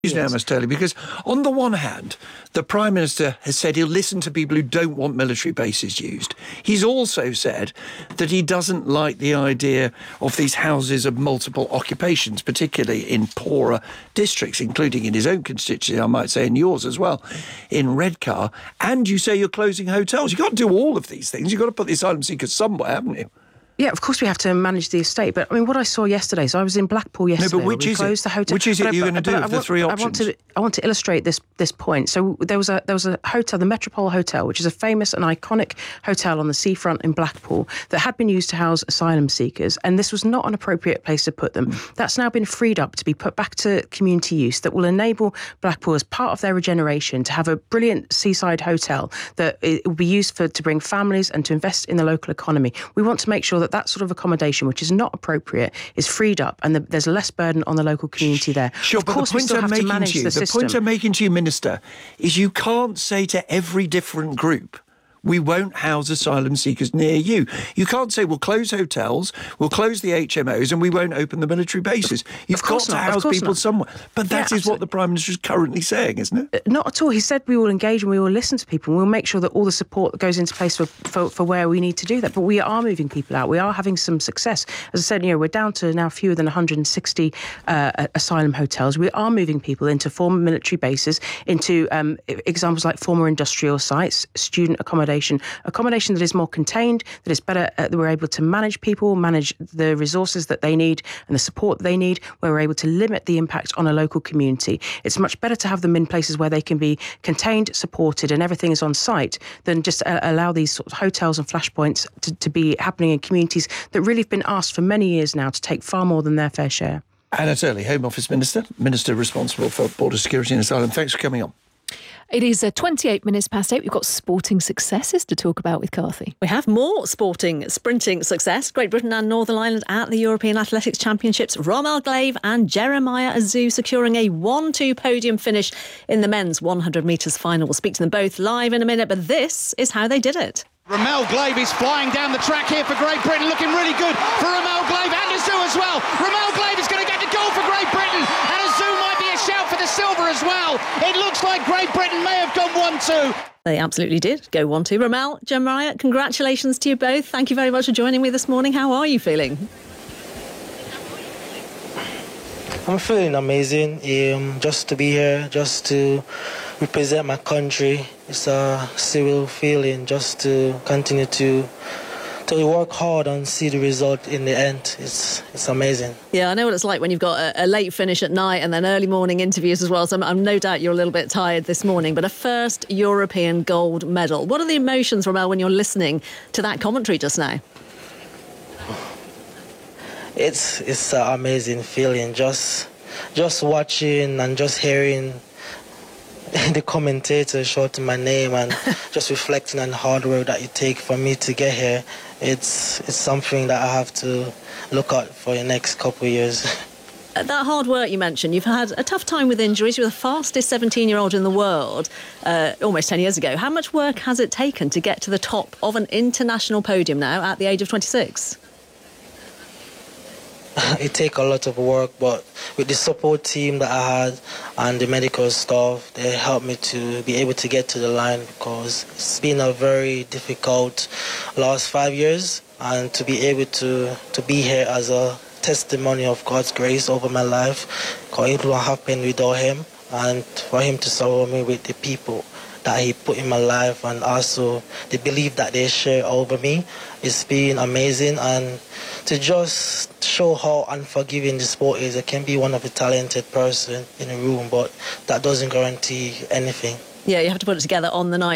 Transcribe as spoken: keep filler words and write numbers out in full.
Yes. Now, Mister Turley, because on the one hand, the Prime Minister has said he'll listen to people who don't want military bases used. He's also said that he doesn't like the idea of these houses of multiple occupations, particularly in poorer districts, including in his own constituency, I might say, in yours as well, in Redcar. And you say you're closing hotels. You can't do all of these things. You've got to put the asylum seekers somewhere, haven't you? Yeah, of course we have to manage the estate. But I mean, what I saw yesterday, so I was in Blackpool yesterday. No, but which we is closed it? The hotel. Which is it but you're I, going to do I, of I the want, three I options? want, to, I want to illustrate this this point. So there was a there was a hotel, the Metropole Hotel, which is a famous and iconic hotel on the seafront in Blackpool that had been used to house asylum seekers, and this was not an appropriate place to put them. That's now been freed up to be put back to community use that will enable Blackpool, as part of their regeneration, to have a brilliant seaside hotel that it will be used for to bring families and to invest in the local economy. We want to make sure that that sort of accommodation, which is not appropriate, is freed up and the, there's less burden on the local community there. Sure, of but course, the point we still I'm have making to manage to you, the, the system. point I'm making to you, Minister, is you can't say to every different group, we won't house asylum seekers near you. You can't say we'll close hotels, we'll close the H M Os, and we won't open the military bases. You've got to not, house people not. somewhere. But that yeah, is what the Prime Minister is currently saying, isn't it? Not at all. He said we will engage and we will listen to people and we'll make sure that all the support goes into place for, for, for where we need to do that. But we are moving people out. We are having some success. As I said, you know, we're down to now fewer than one hundred sixty uh, asylum hotels. We are moving people into former military bases, into um, examples like former industrial sites, student accommodation, accommodation that is more contained, that is better, uh, that we're able to manage people, manage the resources that they need and the support they need, where we're able to limit the impact on a local community. It's much better to have them in places where they can be contained, supported, and everything is on site than just uh, allow these sort of hotels and flashpoints to, to be happening in communities that really have been asked for many years now to take far more than their fair share. Anna Turley, Home Office Minister, Minister responsible for border security and asylum. Thanks for coming on. It is uh, twenty-eight minutes past eight. We've got sporting successes to talk about with Carthy. We have more sporting sprinting success. Great Britain and Northern Ireland at the European Athletics Championships. Romel Glaive and Jeremiah Azu securing a one two podium finish in the men's one hundred metres final. We'll speak to them both live in a minute, but this is how they did it. Romel Glaive is flying down the track here for Great Britain, looking really good for Romel Glaive and Azu as well. Romel Glaive is going to get the goal for Great Britain, and Azu might be a shout for the silver as well. It looks like Great Britain may have gone one two. They absolutely did go one two. Romel, Jeremiah, congratulations to you both. Thank you very much for joining me this morning. How are you feeling? I'm feeling amazing. Um, just to be here, just to represent my country. It's a surreal feeling just to continue to to work hard and see the result in the end. It's it's amazing. Yeah, I know what it's like when you've got a, a late finish at night and then early morning interviews as well. So I'm, I'm no doubt you're a little bit tired this morning. But a first European gold medal. What are the emotions, Romel, when you're listening to that commentary just now? It's it's an amazing feeling. Just just watching and just hearing the commentator shouting my name and just reflecting on the hard work that it takes for me to get here. It's it's something that I have to look at for the next couple of years. That hard work you mentioned, you've had a tough time with injuries. You're the fastest seventeen-year-old in the world uh, almost ten years ago. How much work has it taken to get to the top of an international podium now at the age of twenty-six? It takes a lot of work, but with the support team that I had and the medical staff, they helped me to be able to get to the line, because it's been a very difficult last five years, and to be able to, to be here as a testimony of God's grace over my life, because it won't happen without Him, and for Him to surround me with the people that He put in my life and also the belief that they share over me. It's been amazing, and to just show how unforgiving the sport is. It can be one of a talented person in a room, but that doesn't guarantee anything. Yeah, you have to put it together on the night.